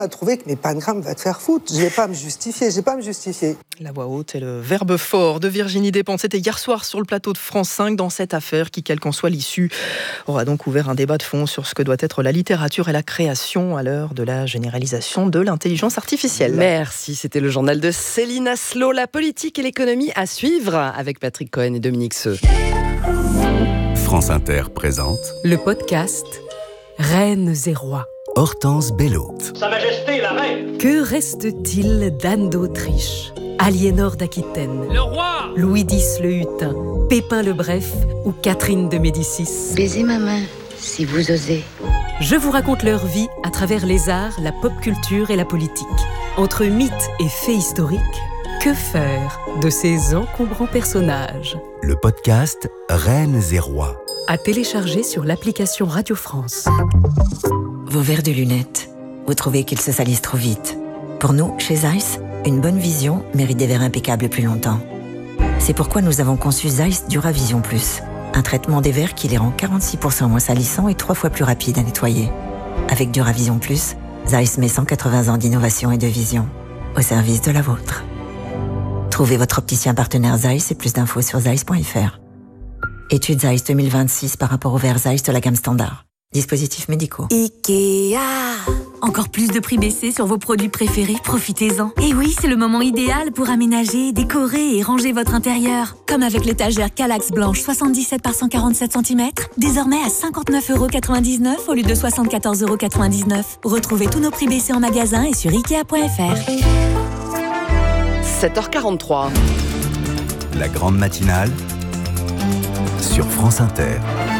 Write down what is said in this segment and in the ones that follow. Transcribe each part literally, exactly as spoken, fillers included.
a trouvé que mes panagrammes va te faire foutre. Je vais pas me justifier, je vais pas me justifier. La voix haute et le verbe fort de Virginie Despentes. C'était hier soir sur le plateau de France cinq dans cette affaire qui, quelle qu'en soit l'issue, aura donc ouvert un débat de fond sur ce que doit être la littérature et la création à l'heure de la généralisation de l'intelligence artificielle. Merci, c'était le journal de Céline Asselot. La politique et l'économie à suivre avec Patrick Cohen et Dominique Seux. France Inter présente le podcast Reines et Rois. Hortense Bello. Sa Majesté la Reine. Que reste-t-il d'Anne d'Autriche, Aliénor d'Aquitaine, Le roi. Louis X le Hutin, Pépin le Bref ou Catherine de Médicis? Baisez ma main, si vous osez. Je vous raconte leur vie à travers les arts, la pop culture et la politique. Entre mythes et faits historiques, que faire de ces encombrants personnages? Le podcast Reines et Rois. À télécharger sur l'application Radio France. Vos verres de lunettes, vous trouvez qu'ils se salissent trop vite. Pour nous, chez Zeiss, une bonne vision mérite des verres impeccables plus longtemps. C'est pourquoi nous avons conçu Zeiss Duravision Plus, un traitement des verres qui les rend quarante-six pour cent moins salissants et trois fois plus rapides à nettoyer. Avec Duravision Plus, Zeiss met cent quatre-vingts ans d'innovation et de vision au service de la vôtre. Trouvez votre opticien partenaire Zeiss et plus d'infos sur zeiss point f r. Étude Zeiss deux mille vingt-six par rapport aux verres Zeiss de la gamme standard. Dispositifs médicaux. Ikea. Encore plus de prix baissés sur vos produits préférés, profitez-en. Et oui, c'est le moment idéal pour aménager, décorer et ranger votre intérieur. Comme avec l'étagère Kallax blanche soixante-dix-sept par cent quarante-sept centimètres, désormais à cinquante-neuf euros quatre-vingt-dix-neuf au lieu de soixante-quatorze euros quatre-vingt-dix-neuf. Retrouvez tous nos prix baissés en magasin et sur ikea point f r. sept heures quarante-trois. La grande matinale sur France Inter.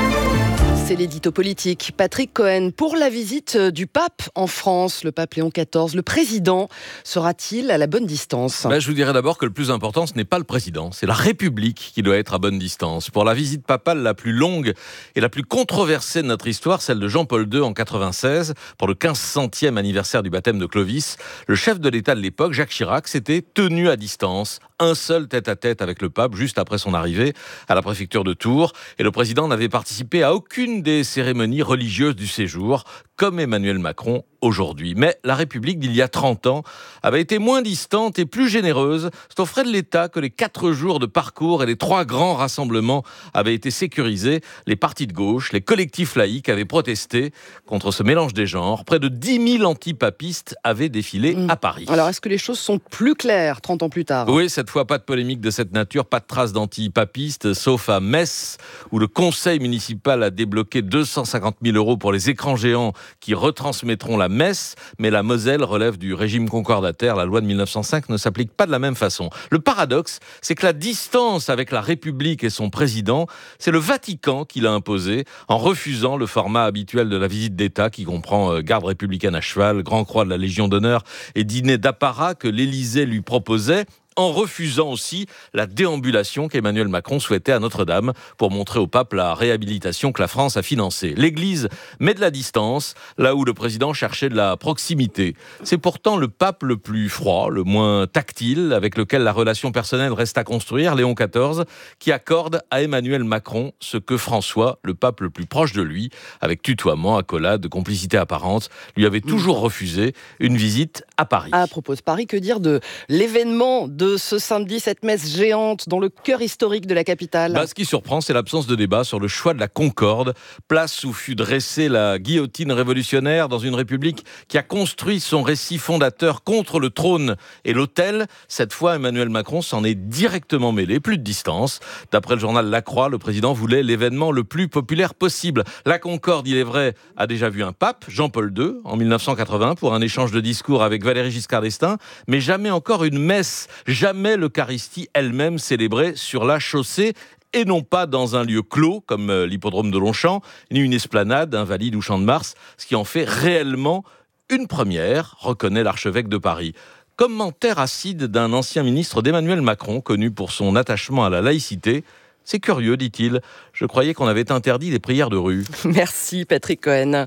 C'est l'édito politique. Patrick Cohen, pour la visite du pape en France, le pape Léon quatorze, le président sera-t-il à la bonne distance ? Ben, je vous dirais d'abord que le plus important, ce n'est pas le président, c'est la République qui doit être à bonne distance. Pour la visite papale la plus longue et la plus controversée de notre histoire, celle de Jean-Paul deux en quatre-vingt-seize, pour le quinze centième anniversaire du baptême de Clovis, le chef de l'État de l'époque, Jacques Chirac, s'était tenu à distance, un seul tête-à-tête avec le pape, juste après son arrivée à la préfecture de Tours. Et le président n'avait participé à aucune des cérémonies religieuses du séjour, comme Emmanuel Macron aujourd'hui. Mais la République d'il y a trente ans avait été moins distante et plus généreuse. C'est aux frais de l'État que les quatre jours de parcours et les trois grands rassemblements avaient été sécurisés. Les partis de gauche, les collectifs laïcs avaient protesté contre ce mélange des genres. Près de dix mille antipapistes avaient défilé mmh. à Paris. Alors, est-ce que les choses sont plus claires trente ans plus tard ? Oui, cette fois, pas de polémique de cette nature, pas de traces d'antipapistes, sauf à Metz, où le conseil municipal a débloqué deux cent cinquante mille euros pour les écrans géants qui retransmettront la messe, mais la Moselle relève du régime concordataire. La loi de mille neuf cent cinq ne s'applique pas de la même façon. Le paradoxe, c'est que la distance avec la République et son président, c'est le Vatican qui l'a imposé en refusant le format habituel de la visite d'État qui comprend euh, garde républicaine à cheval, grand croix de la Légion d'honneur et dîner d'apparat que l'Élysée lui proposait, en refusant aussi la déambulation qu'Emmanuel Macron souhaitait à Notre-Dame pour montrer au pape la réhabilitation que la France a financée. L'Église met de la distance, là où le président cherchait de la proximité. C'est pourtant le pape le plus froid, le moins tactile, avec lequel la relation personnelle reste à construire, Léon quatorze, qui accorde à Emmanuel Macron ce que François, le pape le plus proche de lui, avec tutoiement, accolade, complicité apparente, lui avait toujours refusé une visite à Paris. À propos de Paris, que dire de l'événement de ce samedi, cette messe géante dans le cœur historique de la capitale ? Bah, ce qui surprend, c'est l'absence de débat sur le choix de la Concorde, place où fut dressée la guillotine révolutionnaire dans une république qui a construit son récit fondateur contre le trône et l'autel. Cette fois, Emmanuel Macron s'en est directement mêlé, plus de distance. D'après le journal La Croix, le président voulait l'événement le plus populaire possible. La Concorde, il est vrai, a déjà vu un pape, Jean-Paul deux, en mille neuf cent quatre-vingts, pour un échange de discours avec Valéry Giscard d'Estaing, mais jamais encore une messe. Jamais l'Eucharistie elle-même célébrée sur la chaussée et non pas dans un lieu clos comme l'hippodrome de Longchamp, ni une esplanade, Invalides ou Champ de Mars, ce qui en fait réellement une première, reconnaît l'archevêque de Paris. Commentaire acide d'un ancien ministre d'Emmanuel Macron, connu pour son attachement à la laïcité. C'est curieux, dit-il. Je croyais qu'on avait interdit les prières de rue. Merci Patrick Cohen.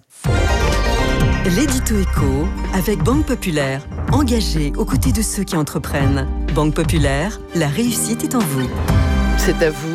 L'édito éco avec Banque Populaire. Engagée aux côtés de ceux qui entreprennent. Banque Populaire, la réussite est en vous. C'est à vous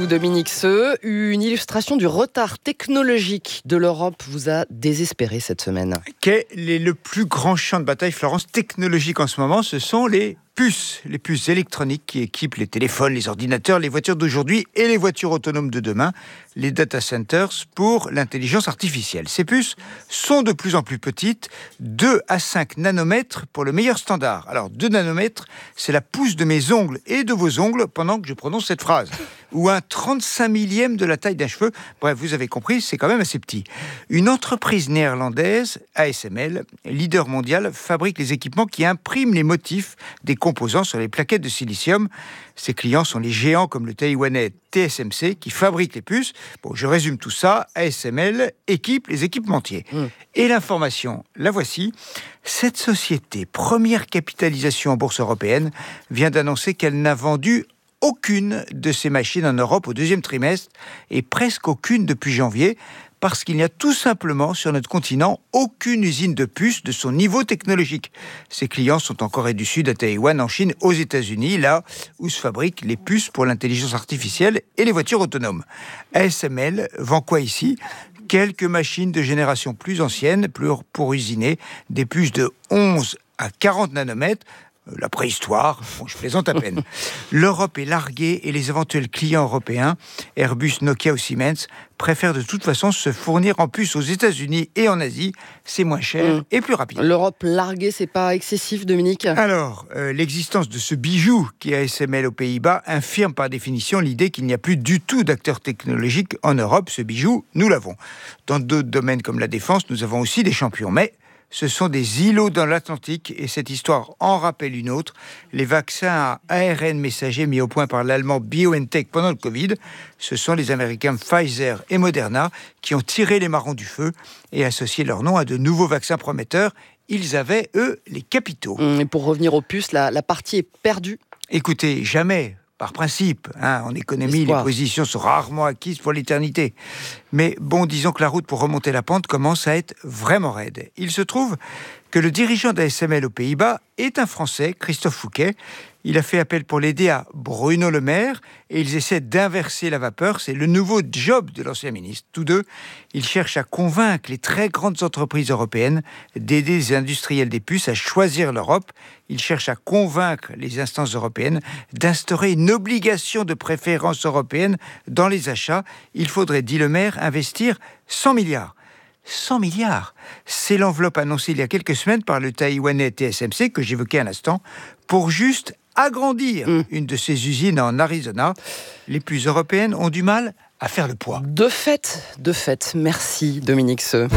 Dominique Seux. Une illustration du retard technologique de l'Europe vous a désespéré cette semaine. Quel est le plus grand champ de bataille, Florence, technologique en ce moment? Ce sont les puces, les puces électroniques qui équipent les téléphones, les ordinateurs, les voitures d'aujourd'hui et les voitures autonomes de demain, les data centers pour l'intelligence artificielle. Ces puces sont de plus en plus petites, deux à cinq nanomètres pour le meilleur standard. Alors, deux nanomètres, c'est la pouce de mes ongles et de vos ongles pendant que je prononce cette phrase. Ou un trente-cinq millième de la taille d'un cheveu. Bref, vous avez compris, c'est quand même assez petit. Une entreprise néerlandaise, A S M L, leader mondial, fabrique les équipements qui impriment les motifs des composants sur les plaquettes de silicium. Ses clients sont les géants comme le taïwanais T S M C qui fabriquent les puces. Bon, je résume tout ça. A S M L équipe les équipementiers. Mmh. Et l'information, la voici. Cette société, première capitalisation en bourse européenne, vient d'annoncer qu'elle n'a vendu aucune de ces machines en Europe au deuxième trimestre et presque aucune depuis janvier parce qu'il n'y a tout simplement sur notre continent aucune usine de puces de son niveau technologique. Ses clients sont en Corée du Sud, à Taïwan, en Chine, aux États-Unis, là où se fabriquent les puces pour l'intelligence artificielle et les voitures autonomes. A S M L vend quoi ici ? Quelques machines de génération plus ancienne pour, pour usiner des puces de onze à quarante nanomètres. La préhistoire, bon, je plaisante à peine. L'Europe est larguée et les éventuels clients européens, Airbus, Nokia ou Siemens, préfèrent de toute façon se fournir en puces aux États-Unis et en Asie. C'est moins cher mmh. et plus rapide. L'Europe larguée, c'est pas excessif, Dominique ? Alors, euh, l'existence de ce bijou qui est A S M L aux Pays-Bas infirme par définition l'idée qu'il n'y a plus du tout d'acteurs technologiques en Europe. Ce bijou, nous l'avons. Dans d'autres domaines comme la défense, nous avons aussi des champions. Mais ce sont des îlots dans l'Atlantique et cette histoire en rappelle une autre. Les vaccins à A R N messager mis au point par l'allemand BioNTech pendant le Covid, ce sont les Américains Pfizer et Moderna qui ont tiré les marrons du feu et associé leur nom à de nouveaux vaccins prometteurs. Ils avaient, eux, les capitaux. Et pour revenir aux puces, la, la partie est perdue ? Écoutez, jamais. Par principe, hein, en économie, Espoir. Les positions sont rarement acquises pour l'éternité. Mais bon, disons que la route pour remonter la pente commence à être vraiment raide. Il se trouve que le dirigeant d'A S M L aux Pays-Bas est un Français, Christophe Fouquet. Il a fait appel pour l'aider à Bruno Le Maire et ils essaient d'inverser la vapeur. C'est le nouveau job de l'ancien ministre. Tous deux, ils cherchent à convaincre les très grandes entreprises européennes d'aider les industriels des puces à choisir l'Europe. Ils cherchent à convaincre les instances européennes d'instaurer une obligation de préférence européenne dans les achats. Il faudrait, dit Le Maire, investir cent milliards. cent milliards. C'est l'enveloppe annoncée il y a quelques semaines par le taïwanais T S M C, que j'évoquais à l'instant, pour juste agrandir mmh. une de ces usines en Arizona. Les puces européennes ont du mal à faire le poids. De fait, de fait. Merci Dominique Seux.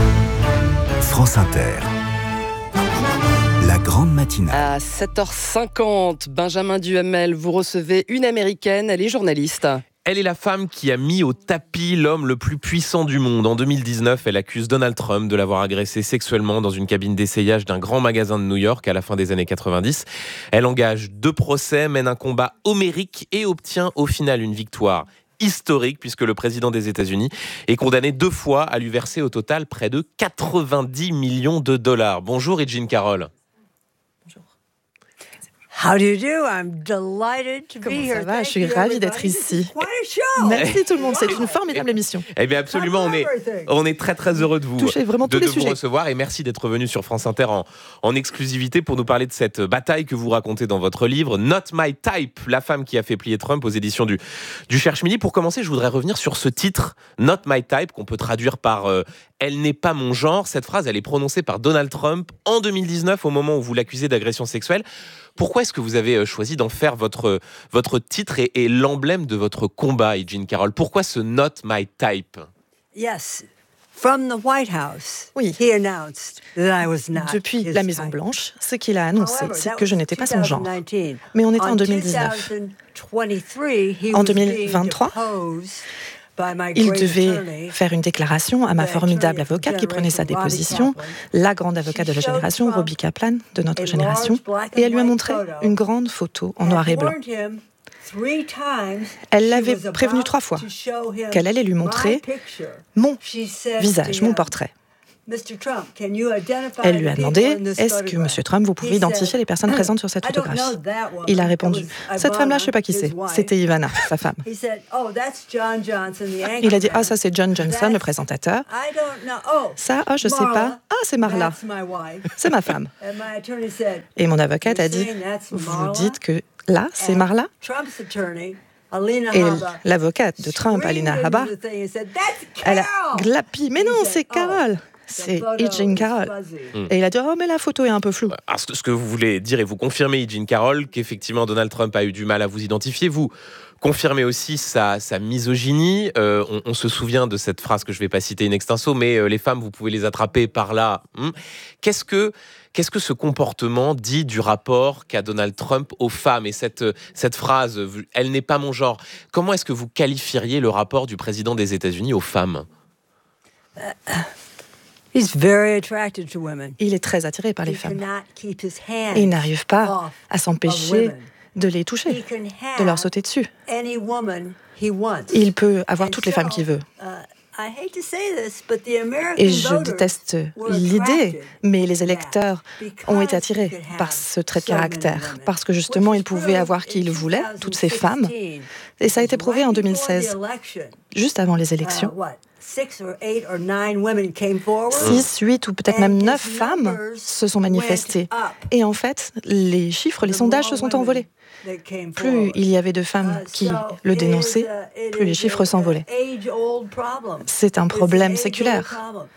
France Inter. La grande matinale. À sept heures cinquante, Benjamin Duhamel, vous recevez une Américaine, elle est journaliste. Elle est la femme qui a mis au tapis l'homme le plus puissant du monde. En deux mille dix-neuf, elle accuse Donald Trump de l'avoir agressé sexuellement dans une cabine d'essayage d'un grand magasin de New York à la fin des années quatre-vingt-dix. Elle engage deux procès, mène un combat homérique et obtient au final une victoire historique puisque le président des États-Unis est condamné deux fois à lui verser au total près de quatre-vingt-dix millions de dollars. Bonjour Jean Carroll. How do you do? I'm delighted to Comment be ça here. va? Je suis ravie d'être ici. Merci tout le monde, c'est une formidable émission. Eh bien absolument, on est, on est très très heureux de vous, Touchez vraiment de, tous les de vous sujets. recevoir et merci d'être venu sur France Inter en, en exclusivité pour nous parler de cette bataille que vous racontez dans votre livre Not My Type, la femme qui a fait plier Trump aux éditions du, du Cherche-Midi. Pour commencer, je voudrais revenir sur ce titre Not My Type qu'on peut traduire par euh, Elle n'est pas mon genre. Cette phrase, elle est prononcée par Donald Trump en deux mille dix-neuf au moment où vous l'accusez d'agression sexuelle. Pourquoi est-ce que vous avez choisi d'en faire votre, votre titre et, et l'emblème de votre combat, Jean Carroll? Pourquoi ce Not My Type? Yes. From the White House, oui. he announced that I was not Depuis his la Maison type. Blanche, ce qu'il a annoncé, However, c'est que je n'étais pas son genre. two thousand nineteen. Mais on était en On deux mille dix-neuf. two thousand twenty-three, he En was deux mille being vingt-trois, deposed by my il great devait attorney, faire une déclaration à ma the formidable attorney of avocate qui prenait sa generation, Robbie déposition, Kaplan. la grande avocate de la She showed génération, Trump Robbie Kaplan, de notre a génération, large black and et elle lui a white montré photo une grande photo en and noir et blanc. warned him three times Elle she l'avait was prévenu about trois fois to show him qu'elle allait lui my montrer picture. mon She said visage, to mon him, portrait. Elle lui a demandé, est-ce que Monsieur Trump, vous pouvez identifier les personnes présentes sur cette photographie? Il a répondu, cette femme-là, je ne sais pas qui c'est. C'était Ivana, sa femme. Il a dit, ah, ça c'est John Johnson, le présentateur. Ça, ah, je ne sais pas. Ah, c'est Marla. C'est ma femme. Et mon avocate a dit, vous dites que là, c'est Marla? Et l'avocate de Trump, Alina Habba, elle a glapi. Mais non, c'est Carol. C'est E. Jean Carroll. Mm. Et il a dit, oh, mais la photo est un peu floue. Alors, ce que vous voulez dire, et vous confirmez, E. Jean Carroll, qu'effectivement Donald Trump a eu du mal à vous identifier. Vous confirmez aussi sa, sa misogynie. Euh, on, on se souvient de cette phrase que je ne vais pas citer in extenso, mais euh, les femmes, vous pouvez les attraper par là. Hum. Qu'est-ce que... Qu'est-ce que ce comportement dit du rapport qu'a Donald Trump aux femmes? Et cette, cette phrase, elle n'est pas mon genre. Comment est-ce que vous qualifieriez le rapport du président des États-Unis aux femmes? He's very attracted to women. Il est très attiré par les He femmes. cannot keep his hands Et il n'arrive pas off à of s'empêcher women. de les toucher, He can have de leur sauter dessus. any woman he wants. Il peut avoir And toutes les femmes qu'il veut. uh, I hate to say this, but the American Et je voters déteste were l'idée, attracted mais les électeurs because ont été he attirés could have par ce trait de so many caractère, women. parce que justement, Which il pouvait avoir qui il voulait, toutes ces femmes. Et ça a été prouvé en deux mille seize, juste avant les élections. Six, huit ou peut-être même neuf femmes se sont manifestées. Et en fait, les chiffres, les sondages se sont envolés. Plus il y avait de femmes qui le dénonçaient, plus les chiffres s'envolaient. C'est un problème séculaire.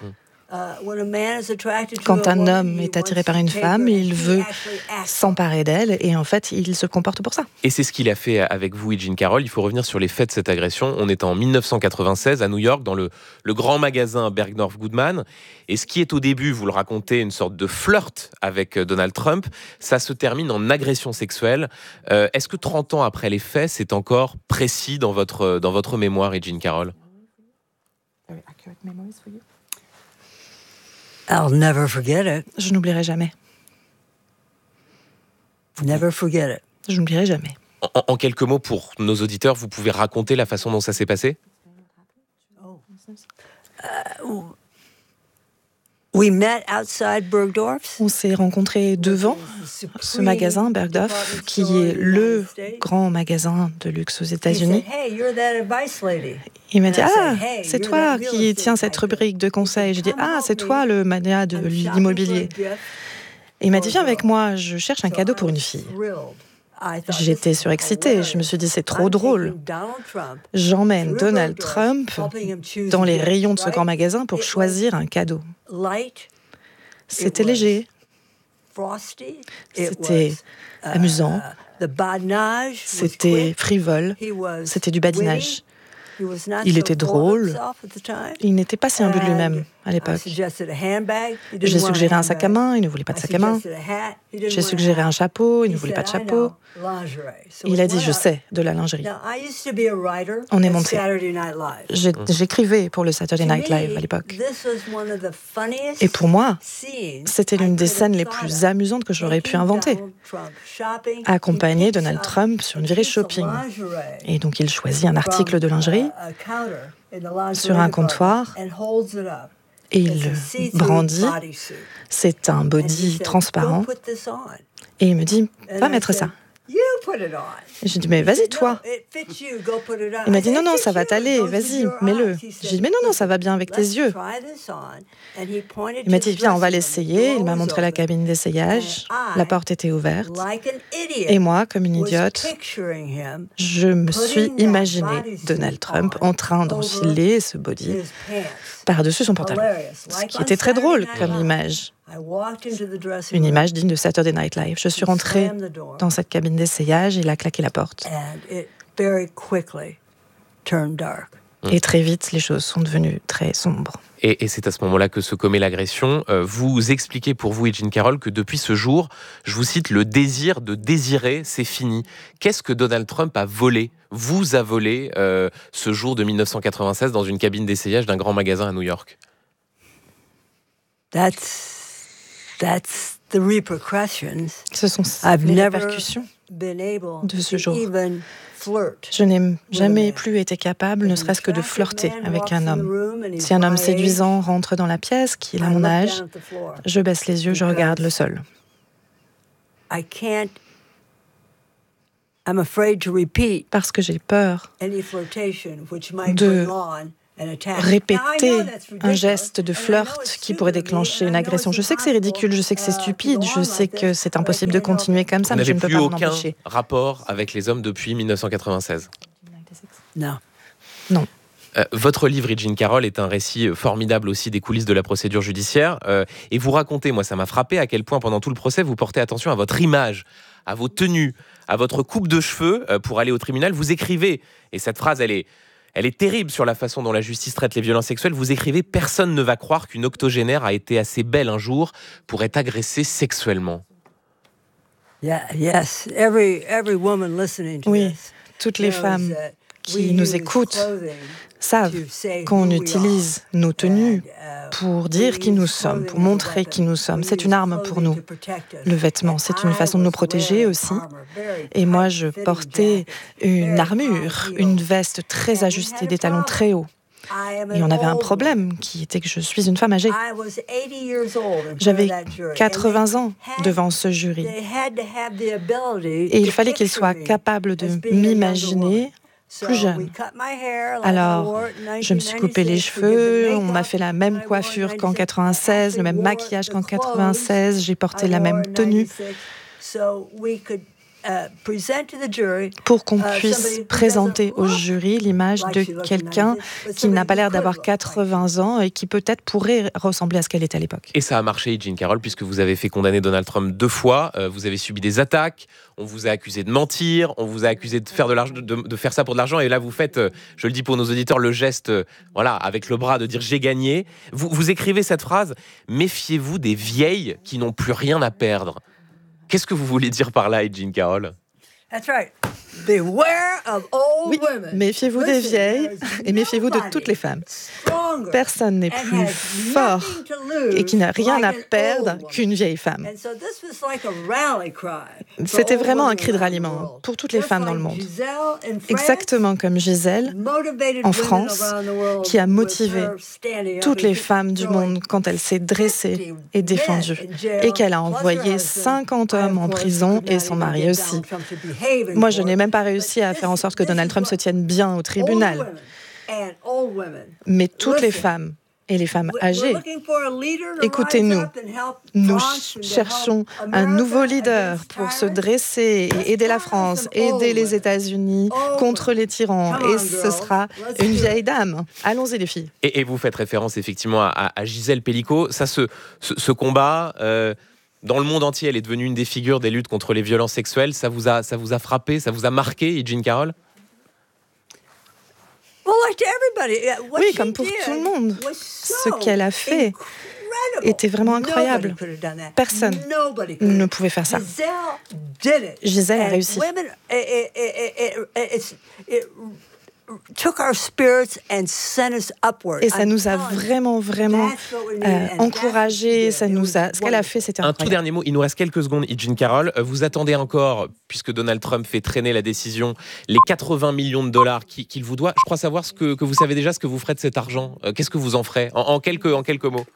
Quand un homme est attiré par une femme, il veut s'emparer d'elle et en fait, il se comporte pour ça. Et c'est ce qu'il a fait avec vous, E. Jean Carroll. Il faut revenir sur les faits de cette agression. On est en dix-neuf cent quatre-vingt-seize à New York, dans le, le grand magasin Bergdorf Goodman. Et ce qui est au début, vous le racontez, une sorte de flirt avec Donald Trump, ça se termine en agression sexuelle. Euh, est-ce que trente ans après les faits, c'est encore précis dans votre, dans votre mémoire, E. Jean Carroll? I'll never forget it. Je n'oublierai jamais. Never forget it. Je n'oublierai jamais. En, en quelques mots, pour nos auditeurs, vous pouvez raconter la façon dont ça s'est passé? Uh, we met outside Bergdorf. On s'est rencontrés devant ce magasin Bergdorf, qui est le grand magasin de luxe aux États-Unis. Il m'a dit, ah, c'est toi qui tiens cette rubrique de conseils. J'ai dit, ah, c'est toi le mania de l'immobilier. Et il m'a dit, viens avec moi, je cherche un cadeau pour une fille. J'étais surexcitée, je me suis dit, c'est trop drôle. J'emmène Donald Trump dans les rayons de ce grand magasin pour choisir un cadeau. C'était léger, c'était amusant, c'était frivole, c'était du badinage. Il était drôle, il n'était pas si imbu de lui-même à l'époque. J'ai suggéré un sac à main, il ne voulait pas de sac à main. J'ai suggéré un chapeau, il ne voulait pas de chapeau. Il a dit, je sais, de la lingerie. On est monté. J'ai- J'écrivais pour le Saturday Night Live à l'époque. Et pour moi, c'était l'une des scènes les plus amusantes que j'aurais pu inventer. Accompagner Donald Trump sur une virée shopping. Et donc il choisit un article de lingerie sur un comptoir et il le brandit. C'est un body transparent. Et il me dit, va mettre ça. Et j'ai dit, mais vas-y, toi. Il m'a dit, non, non, ça va t'aller, vas-y, mets-le. J'ai dit, mais non, non, ça va bien avec tes yeux. Il m'a dit, viens, on va l'essayer. Il m'a montré la cabine d'essayage. La porte était ouverte. Et moi, comme une idiote, je me suis imaginé Donald Trump en train d'enfiler ce body par-dessus son pantalon. Ce qui était très drôle comme image. Une image digne de Saturday Night Live. Je suis rentrée dans cette cabine d'essayage et il a claqué la porte. Et très vite, les choses sont devenues très sombres. Et, et c'est à ce moment-là que se commet l'agression. Euh, vous expliquez pour vous, E. Jean Carroll, que depuis ce jour, je vous cite, le désir de désirer, c'est fini. Qu'est-ce que Donald Trump a volé, vous a volé, euh, ce jour de dix-neuf cent quatre-vingt-seize dans une cabine d'essayage d'un grand magasin à New York? That's That's the repercussions. Ce sont I've les never répercussions been able de ce to jour. even Je n'ai jamais plus été capable, ne serait-ce que de flirter avec un homme. Si un homme séduisant rentre dans la pièce, qu'il a mon âge, je baisse les yeux, je regarde le sol. Parce que j'ai peur de répéter un geste de flirt qui pourrait déclencher une agression. Je sais que c'est ridicule, je sais que c'est stupide, je sais que c'est impossible de continuer comme ça, Vous mais je ne peux pas m'en n'avez plus empêcher. aucun rapport avec les hommes depuis dix-neuf cent quatre-vingt-seize. Non. Non. Euh, votre livre, Jean Carroll, est un récit formidable aussi des coulisses de la procédure judiciaire. Euh, et vous racontez, moi ça m'a frappé, à quel point pendant tout le procès, vous portez attention à votre image, à vos tenues, à votre coupe de cheveux euh, pour aller au tribunal. Vous écrivez, et cette phrase, elle est, elle est terrible sur la façon dont la justice traite les violences sexuelles. Vous écrivez « Personne ne va croire qu'une octogénaire a été assez belle un jour pour être agressée sexuellement ». Yeah, yes. Every, every woman listening to Oui, this toutes les knows femmes that qui we nous use écoutent clothing savent to say qu'on who we utilise are. nos tenues And, uh, pour dire qui nous sommes, pour montrer qui nous sommes. C'est une arme pour nous. Le vêtement, c'est une façon de nous protéger aussi. Et moi, je portais une armure, une veste très ajustée, des talons très hauts. Et on avait un problème qui était que je suis une femme âgée. J'avais quatre-vingts ans devant ce jury. Et il fallait qu'il soit capable de m'imaginer plus jeune. Alors, je me suis coupé les cheveux, on m'a fait la même coiffure qu'en quatre-vingt-seize, le même maquillage qu'en quatre-vingt-seize, j'ai porté la même tenue pour qu'on puisse présenter au jury l'image de quelqu'un qui n'a pas l'air d'avoir quatre-vingts ans et qui peut-être pourrait ressembler à ce qu'elle était à l'époque. Et ça a marché, Jean Carroll, puisque vous avez fait condamner Donald Trump deux fois, euh, vous avez subi des attaques, on vous a accusé de mentir, on vous a accusé de faire, de, l'argent, de, de faire ça pour de l'argent, et là vous faites, euh, je le dis pour nos auditeurs, le geste, euh, voilà, avec le bras de dire « j'ai gagné ». Vous, vous écrivez cette phrase « Méfiez-vous des vieilles qui n'ont plus rien à perdre ». Qu'est-ce que vous voulez dire par là, Jean Carroll ? That's right. Beware of old Oui, women. méfiez-vous des vieilles et méfiez-vous de toutes les femmes. Personne n'est plus fort et qui n'a rien à perdre qu'une vieille femme. C'était vraiment un cri de ralliement pour toutes les femmes dans le monde. Exactement comme Gisèle, en France, qui a motivé toutes les femmes du monde quand elle s'est dressée et défendue, et qu'elle a envoyé cinquante hommes en prison et son mari aussi. Moi, je n'ai même pas réussi à faire en sorte que Donald Trump se tienne bien au tribunal. Mais toutes les femmes et les femmes âgées, écoutez-nous, nous cherchons un nouveau leader pour se dresser et aider la France, aider les États-Unis contre les tyrans. Et ce sera une vieille dame. Allons-y, les filles. Et, et vous faites référence effectivement à, à Gisèle Pellicot. Ça, ce, ce, ce combat... Euh Dans le monde entier, elle est devenue une des figures des luttes contre les violences sexuelles. Ça vous a, ça vous a frappé, ça vous a marqué, Jean Carroll ? Oui, comme pour tout le monde. Ce qu'elle a fait était vraiment incroyable. Personne ne pouvait faire ça. Gisèle a réussi. Et ça nous a vraiment, vraiment euh, encouragés. Ça nous a... Ce qu'elle a fait, c'était incroyable. Un tout dernier mot, il nous reste quelques secondes, Jean Carroll. Vous attendez encore, puisque Donald Trump fait traîner la décision, les quatre-vingts millions de dollars qu'il vous doit. Je crois savoir ce que, que vous savez déjà ce que vous ferez de cet argent. Euh, Qu'est-ce que vous en ferez en, en, quelques, en quelques mots?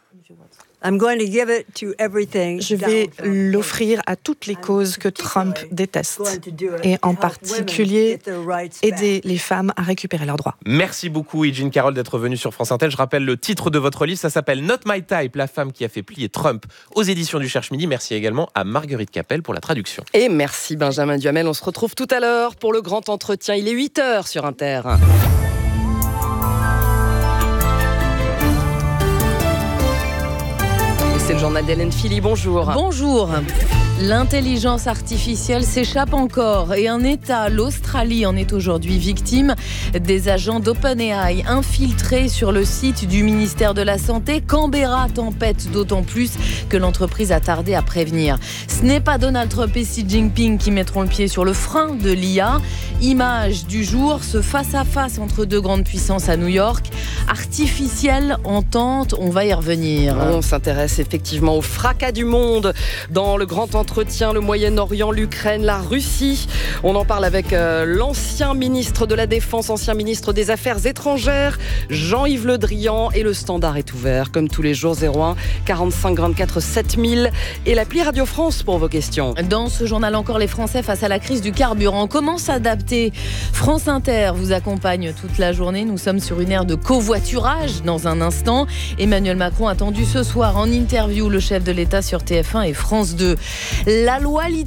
Je vais l'offrir à toutes les causes que Trump déteste, et en particulier aider les femmes à récupérer leurs droits. Merci beaucoup, Jean Carroll, d'être venue sur France Inter. Je rappelle le titre de votre livre, ça s'appelle Not My Type, la femme qui a fait plier Trump, aux éditions du Cherche Midi. Merci également à Marguerite Capel pour la traduction. Et merci Benjamin Duhamel. On se retrouve tout à l'heure pour le grand entretien. Il est huit heures sur Inter. C'est le journal d'Hélène Philly, bonjour. Bonjour. L'intelligence artificielle s'échappe encore et un État, l'Australie, en est aujourd'hui victime. Des agents d'OpenAI infiltrés sur le site du ministère de la Santé. Canberra tempête d'autant plus que l'entreprise a tardé à prévenir. Ce n'est pas Donald Trump et Xi Jinping qui mettront le pied sur le frein de l'I A. Image du jour, ce face-à-face entre deux grandes puissances à New York. Artificielle, entente, on va y revenir. On s'intéresse effectivement au fracas du monde dans le grand entretien entretien, le Moyen-Orient, l'Ukraine, la Russie. On en parle avec euh, l'ancien ministre de la Défense, ancien ministre des Affaires étrangères, Jean-Yves Le Drian. Et le standard est ouvert, comme tous les jours, zéro un quarante-cinq vingt-quatre sept mille. Et l'appli Radio France pour vos questions. Dans ce journal encore, les Français face à la crise du carburant. Comment s'adapter ? France Inter vous accompagne toute la journée. Nous sommes sur une ère de covoiturage dans un instant. Emmanuel Macron attendu ce soir en interview, le chef de l'État sur T F un et France deux. La loi littoral